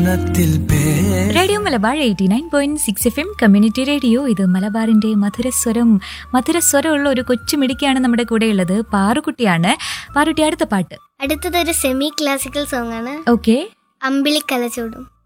Radio Malabar 89.6 FM community radio. ഇത് മലബാറിന്റെ മധുരസ്വരമുള്ള ഒരു കൊച്ചുമിടിക്കാണ് നമ്മുടെ കൂടെ ഉള്ളത്. പാറുകുട്ടിയാണ്. പാറുട്ടി, അടുത്ത പാട്ട്. അടുത്തതൊരു സെമി ക്ലാസിക്കൽ സോങ് ആണ്. ഓക്കെ. അമ്പിളിക്കല ചൂടും.